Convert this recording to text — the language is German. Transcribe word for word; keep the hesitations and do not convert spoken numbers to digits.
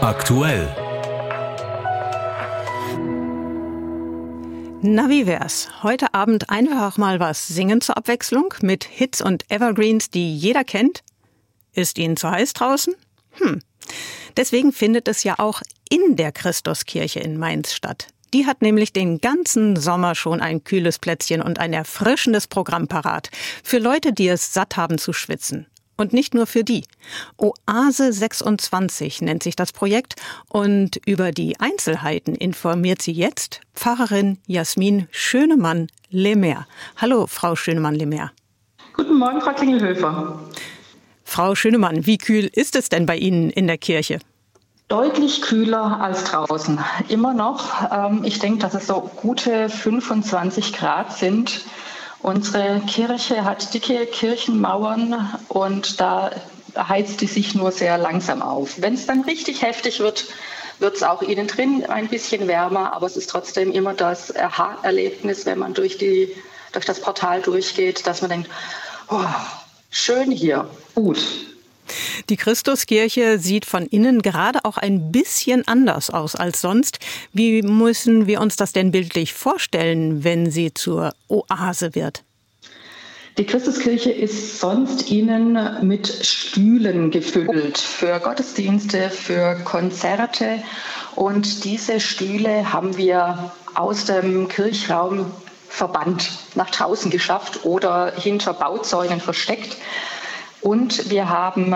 Aktuell. Na, wie wär's? Heute Abend einfach mal was singen zur Abwechslung mit Hits und Evergreens, die jeder kennt? Ist Ihnen zu heiß draußen? Hm. Deswegen findet es ja auch in der Christuskirche in Mainz statt. Die hat nämlich den ganzen Sommer schon ein kühles Plätzchen und ein erfrischendes Programm parat. Für Leute, die es satt haben zu schwitzen. Und nicht nur für die. Oase sechsundzwanzig nennt sich das Projekt und über die Einzelheiten informiert sie jetzt Pfarrerin Jasmin Schönemann-Lemaire. Hallo, Frau Schönemann-Lemaire. Guten Morgen, Frau Klingelhöfer. Frau Schönemann, wie kühl ist es denn bei Ihnen in der Kirche? Deutlich kühler als draußen. Immer noch. Ähm, ich denke, dass es so gute fünfundzwanzig Grad sind. Unsere Kirche hat dicke Kirchenmauern und da heizt die sich nur sehr langsam auf. Wenn es dann richtig heftig wird, wird es auch innen drin ein bisschen wärmer, aber es ist trotzdem immer das Aha-Erlebnis, wenn man durch, die, durch das Portal durchgeht, dass man denkt, oh, schön hier, gut. Die Christuskirche sieht von innen gerade auch ein bisschen anders aus als sonst. Wie müssen wir uns das denn bildlich vorstellen, wenn sie zur Oase wird? Die Christuskirche ist sonst innen mit Stühlen gefüllt für Gottesdienste, für Konzerte. Und diese Stühle haben wir aus dem Kirchraum verbannt, nach draußen geschafft oder hinter Bauzäunen versteckt. Und wir haben